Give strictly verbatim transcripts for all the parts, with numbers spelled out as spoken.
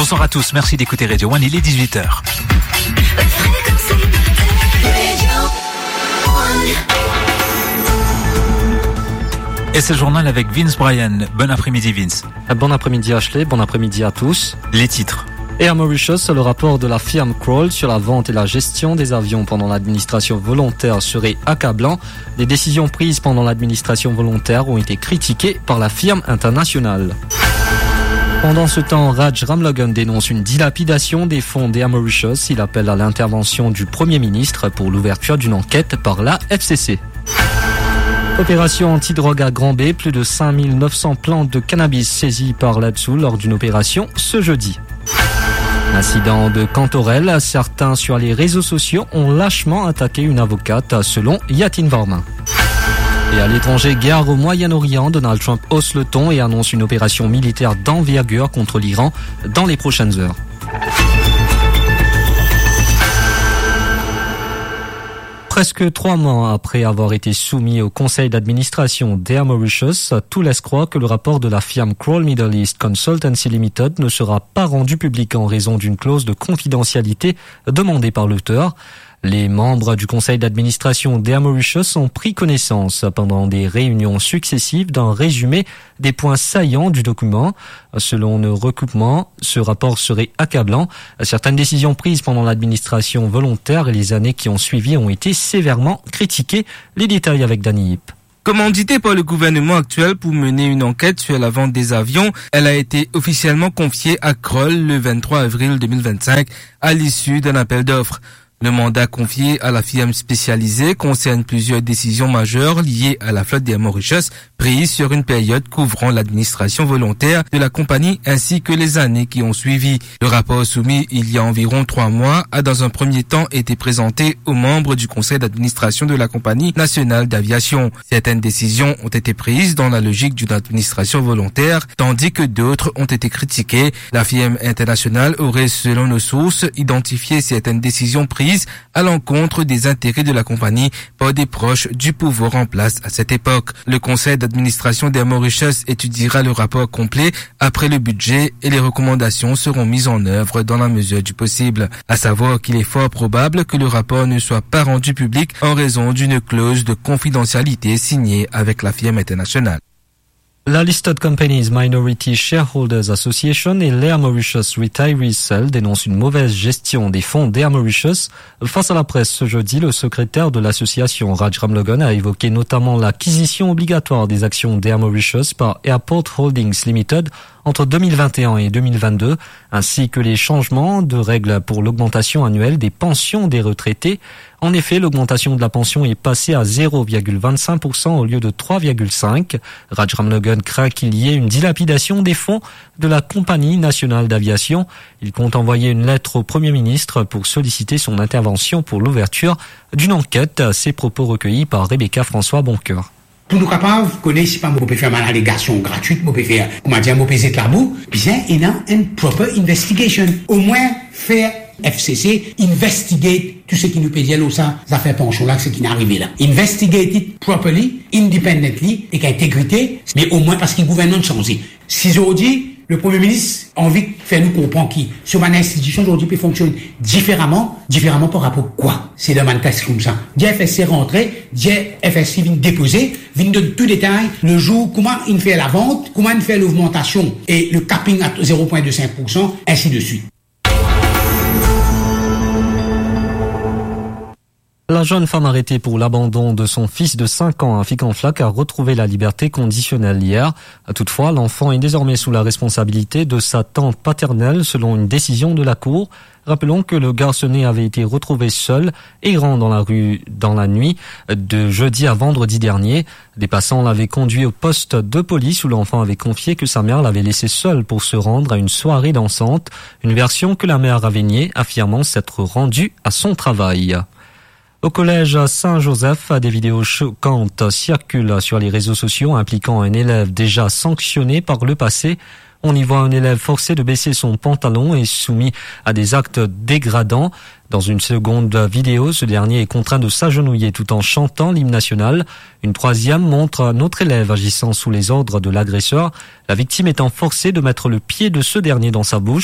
Bonsoir à tous, merci d'écouter Radio One, il est dix-huit heures. Et c'est le journal avec Vince Bryan. Bon après-midi Vince. Bon après-midi Ashley, bon après-midi à tous. Les titres. Air Mauritius, le rapport de la firme Kroll sur la vente et la gestion des avions pendant l'administration volontaire serait accablant. Des décisions prises pendant l'administration volontaire ont été critiquées par la firme internationale. Pendant ce temps, Raj Ramlogan dénonce une dilapidation des fonds d'Air Mauritius. Il appelle à l'intervention du Premier ministre pour l'ouverture d'une enquête par la F C C. Opération anti-drogue à Grand B, plus de cinq mille neuf cents plantes de cannabis saisies par l'A D S O U lors d'une opération ce jeudi. Incident de Cantorel, certains sur les réseaux sociaux ont lâchement attaqué une avocate selon Yatin Varma. Et à l'étranger, guerre au Moyen-Orient, Donald Trump hausse le ton et annonce une opération militaire d'envergure contre l'Iran dans les prochaines heures. Presque trois mois après avoir été soumis au conseil d'administration d'Air Mauritius, tout laisse croire que le rapport de la firme Kroll Middle East Consultancy Limited ne sera pas rendu public en raison d'une clause de confidentialité demandée par l'auteur. Les membres du conseil d'administration d'Air Mauritius ont pris connaissance pendant des réunions successives d'un résumé des points saillants du document. Selon le recoupement, ce rapport serait accablant. Certaines décisions prises pendant l'administration volontaire et les années qui ont suivi ont été sévèrement critiquées. Les détails avec Danny Yip. Commanditée par le gouvernement actuel pour mener une enquête sur la vente des avions, elle a été officiellement confiée à Kroll le vingt-trois avril deux mille vingt-cinq à l'issue d'un appel d'offres. Le mandat confié à la firme spécialisée concerne plusieurs décisions majeures liées à la flotte d'Air Mauritius prises sur une période couvrant l'administration volontaire de la compagnie ainsi que les années qui ont suivi. Le rapport soumis il y a environ trois mois a dans un premier temps été présenté aux membres du conseil d'administration de la compagnie nationale d'aviation. Certaines décisions ont été prises dans la logique d'une administration volontaire, tandis que d'autres ont été critiquées. La firme internationale aurait, selon nos sources, identifié certaines décisions prises à l'encontre des intérêts de la compagnie par des proches du pouvoir en place à cette époque. Le conseil d'administration d'Air Mauritius étudiera le rapport complet après le budget et les recommandations seront mises en œuvre dans la mesure du possible. À savoir qu'il est fort probable que le rapport ne soit pas rendu public en raison d'une clause de confidentialité signée avec la firme internationale. La Listed Companies Minority Shareholders Association et l'Air Mauritius Retirees Cell dénoncent une mauvaise gestion des fonds d'Air Mauritius. Face à la presse ce jeudi, le secrétaire de l'association Raj Ramlogan a évoqué notamment l'acquisition obligatoire des actions d'Air Mauritius par Airport Holdings Limited entre deux mille vingt et un et deux mille vingt-deux, ainsi que les changements de règles pour l'augmentation annuelle des pensions des retraités. En effet, l'augmentation de la pension est passée à zéro virgule vingt-cinq pour cent au lieu de trois virgule cinq. Raj Ramlogan craint qu'il y ait une dilapidation des fonds de la compagnie nationale d'aviation. Il compte envoyer une lettre au Premier ministre pour solliciter son intervention pour l'ouverture d'une enquête. Ces propos recueillis par Rebecca François Boncoeur. Pour nous capables, connaître, pas, on peut faire une allégation gratuite, on peut faire, comment dire, on peut faire clabou, bien, il y a une proper investigation. Au moins, faire F C C, investigate tout ce qui nous peut dire là, ça, ça fait penchon là, ce qui n'est arrivé là. Investigate it properly, independently, et avec intégrité, mais au moins parce que le gouvernement changé. Si aujourd'hui, le Premier ministre a envie de faire nous comprendre qui, sur une institution aujourd'hui peut fonctionner différemment, différemment par rapport à quoi? C'est dans une question comme ça. D F S C rentré, D F S C vient déposer, vient de tout détail, le jour, comment il fait la vente, comment il fait l'augmentation et le capping à zéro virgule vingt-cinq pour cent, ainsi de suite. La jeune femme arrêtée pour l'abandon de son fils de cinq ans à Ficanflac a retrouvé la liberté conditionnelle hier. Toutefois, l'enfant est désormais sous la responsabilité de sa tante paternelle selon une décision de la Cour. Rappelons que le garçonnet avait été retrouvé seul, errant dans la rue dans la nuit de jeudi à vendredi dernier. Des passants l'avaient conduit au poste de police où l'enfant avait confié que sa mère l'avait laissé seul pour se rendre à une soirée dansante. Une version que la mère avait niée, affirmant s'être rendue à son travail. Au collège Saint-Joseph, des vidéos choquantes circulent sur les réseaux sociaux impliquant un élève déjà sanctionné par le passé. On y voit un élève forcé de baisser son pantalon et soumis à des actes dégradants. Dans une seconde vidéo, ce dernier est contraint de s'agenouiller tout en chantant l'hymne national. Une troisième montre un autre élève agissant sous les ordres de l'agresseur, la victime étant forcée de mettre le pied de ce dernier dans sa bouche.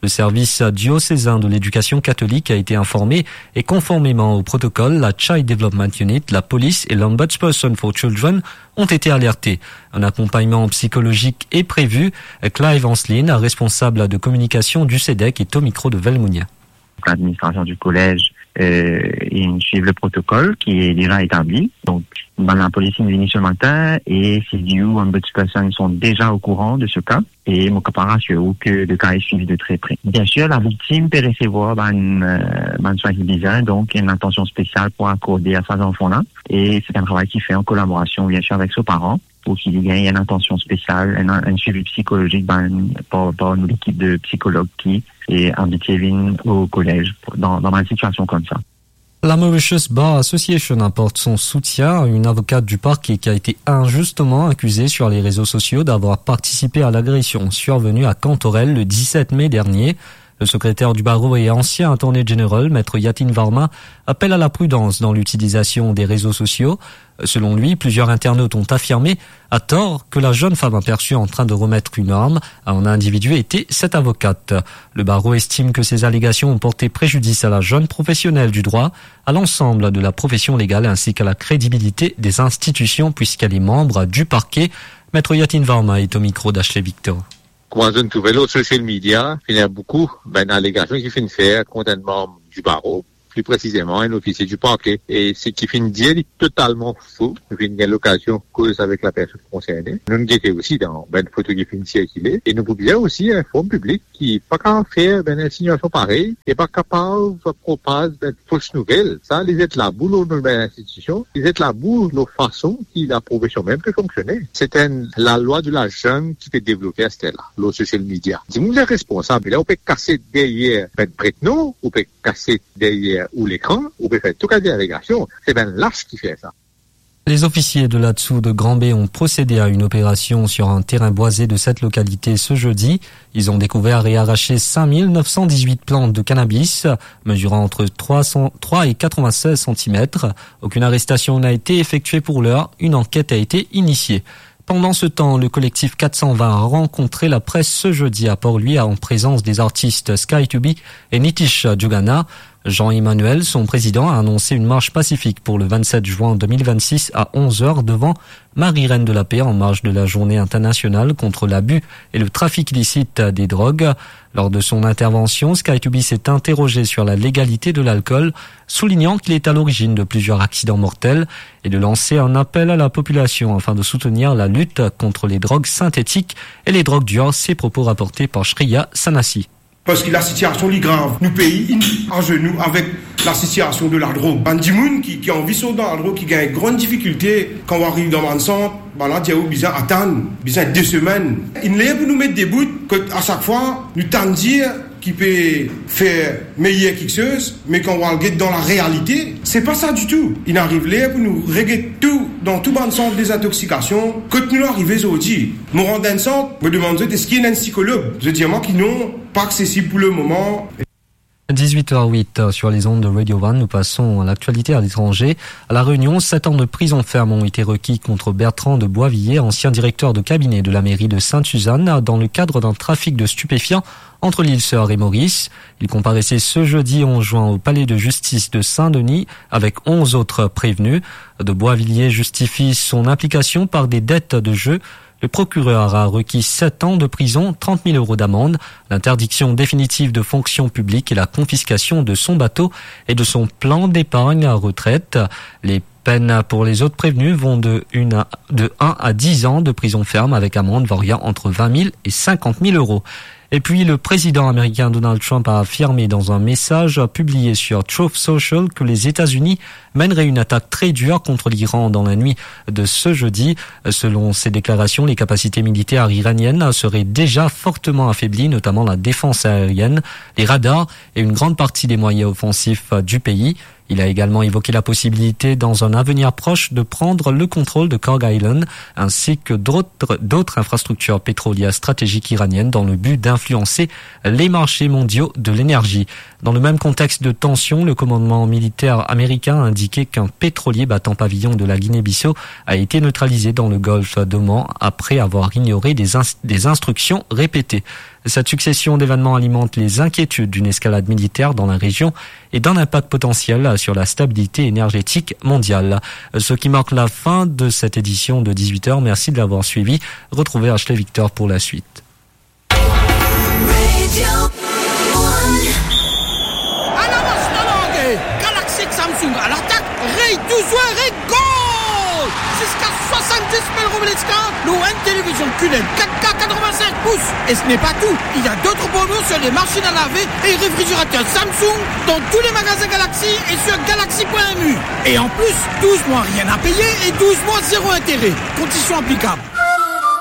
Le service diocésain de l'éducation catholique a été informé et conformément au protocole, la Child Development Unit, la police et l'Ombudsperson for Children ont été alertés. Un accompagnement psychologique est prévu. Clive Anslin, responsable de communication du C E D E C, est au micro de Velmounia. L'administration du collège euh, ils suivent le protocole qui est déjà établi. Donc, ben, la police est venue ce matin et C D U, Ombudsperson sont déjà au courant de ce cas et mon caparat assure que le cas est suivi de très près. Bien sûr, la victime peut recevoir ben, ben, soin bizarre, donc une attention spéciale pour accorder à ces enfants-là et c'est un travail qui fait en collaboration bien sûr avec ses parents pour qu'il y ait une attention spéciale, un, un suivi psychologique ben, par, par nous, l'équipe de psychologues qui est invitée au collège dans, dans une situation comme ça. La Mauritius Bar Association apporte son soutien à une avocate du parquet qui a été injustement accusée sur les réseaux sociaux d'avoir participé à l'agression survenue à Cantorel le dix-sept mai dernier. Le secrétaire du barreau et ancien attorney general, maître Yatin Varma, appelle à la prudence dans l'utilisation des réseaux sociaux. Selon lui, plusieurs internautes ont affirmé, à tort, que la jeune femme aperçue en train de remettre une arme à un individu était cette avocate. Le barreau estime que ces allégations ont porté préjudice à la jeune professionnelle du droit, à l'ensemble de la profession légale ainsi qu'à la crédibilité des institutions puisqu'elle est membre du parquet. Maître Yatin Varma est au micro d'Ashley Victor. Comment je ne trouvais l'autre social media, il y a beaucoup ben, d'allégations qui finissent faire contre un membre du barreau, plus précisément un officier du parquet. Et ce qui finit dire est totalement faux. Nous finissons une location cause avec la personne concernée. Nous nous étions aussi dans ben, une photo qui finit circuler. Et nous pouvions aussi un forum public qui n'est pas capable de faire ben, une insinuation pareille, et pas capable de propager ben, fausses nouvelles. Ça, les êtres là-bout, nos nouvelles institutions, les êtres là-bout, nos façons qui la profession même peut fonctionner. C'est un, la loi de la jeune qui peut développer à ce là, le social media. Si vous êtes responsable, là, on peut casser derrière ben, prête-nom, on peut casser derrière ou l'écran, ou peut faire tout cas des allégations. C'est bien lâche qui fait ça. Les officiers de l'A-Dessous de Grand-B ont procédé à une opération sur un terrain boisé de cette localité ce jeudi. Ils ont découvert et arraché cinq mille neuf cent dix-huit plantes de cannabis, mesurant entre trois cents, trois et quatre-vingt-seize centimètres. Aucune arrestation n'a été effectuée pour l'heure. Une enquête a été initiée. Pendant ce temps, le collectif quatre cent vingt a rencontré la presse ce jeudi à Port-Louis en présence des artistes Sky to Be et Nitish Jugana. Jean-Emmanuel, son président, a annoncé une marche pacifique pour le vingt-sept juin deux mille vingt-six à onze heures devant Marie-Reine de la Paix en marge de la journée internationale contre l'abus et le trafic illicite des drogues. Lors de son intervention, Sky to Be s'est interrogé sur la légalité de l'alcool, soulignant qu'il est à l'origine de plusieurs accidents mortels et de lancer un appel à la population afin de soutenir la lutte contre les drogues synthétiques et les drogues dures. Ces propos rapportés par Shreya Sanasi. Parce que la situation est grave. Nous pays à genoux avec la situation de la drogue. Bandimoun qui, qui en vit dans la drogue, qui a une grande difficulté quand on arrive dans un centre, bah là, il y a besoin d'attendre, besoin de deux semaines. Il n'est pas pour nous mettre des bouts qu'à chaque fois, nous tentons de dire qu'il peut faire meilleur quelque chose, mais quand on regarde dans la réalité, c'est pas ça du tout. Il arrive là pour nous régler tout, dans tout bon centre des intoxications, quand nous arrivons aujourd'hui. Nous rendons un centre, me demandons est-ce qu'il y a un psychologue? Je dis à moi qu'ils n'ont pas accessible pour le moment. dix-huit heures huit sur les ondes de Radio un, nous passons à l'actualité à l'étranger. À La Réunion, sept ans de prison ferme ont été requis contre Bertrand de Boisvilliers, ancien directeur de cabinet de la mairie de Sainte-Suzanne, dans le cadre d'un trafic de stupéfiants entre l'île Sœur et Maurice. Il comparaissait ce jeudi onze juin au palais de justice de Saint-Denis avec onze autres prévenus. De Boisvilliers justifie son implication par des dettes de jeu. Le procureur a requis sept ans de prison, trente mille euros d'amende, l'interdiction définitive de fonction publique et la confiscation de son bateau et de son plan d'épargne à retraite. Les peines pour les autres prévenus vont de, une à, de un à dix ans de prison ferme avec amende variant entre vingt mille et cinquante mille euros. Et puis, le président américain Donald Trump a affirmé dans un message publié sur Truth Social que les États-Unis mèneraient une attaque très dure contre l'Iran dans la nuit de ce jeudi. Selon ses déclarations, les capacités militaires iraniennes seraient déjà fortement affaiblies, notamment la défense aérienne, les radars et une grande partie des moyens offensifs du pays. Il a également évoqué la possibilité, dans un avenir proche, de prendre le contrôle de Korg Island ainsi que d'autres, d'autres infrastructures pétrolières stratégiques iraniennes dans le but d'influencer les marchés mondiaux de l'énergie. Dans le même contexte de tension, le commandement militaire américain a indiqué qu'un pétrolier battant pavillon de la Guinée-Bissau a été neutralisé dans le golfe d'Oman après avoir ignoré des, ins- des instructions répétées. Cette succession d'événements alimente les inquiétudes d'une escalade militaire dans la région et d'un impact potentiel sur la stabilité énergétique mondiale. Ce qui marque la fin de cette édition de dix-huit heures. Merci de l'avoir suivi. Retrouvez Ashley Victor pour la suite. Galaxy Samsung à l'attaque, Ray douze Ray goal jusqu'à soixante-dix mille roubles nous une télévision Q L E D quatre K quatre-vingt-cinq pouces. Et ce n'est pas tout, il y a d'autres promos sur les machines à laver et réfrigérateurs Samsung dans tous les magasins Galaxy et sur galaxy point m u. Et en plus, douze mois rien à payer et douze mois zéro intérêt. Conditions applicables.